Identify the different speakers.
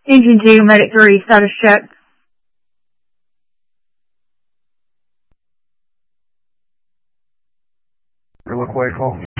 Speaker 1: Engine 2, Medic 3, status check.
Speaker 2: Look away, call.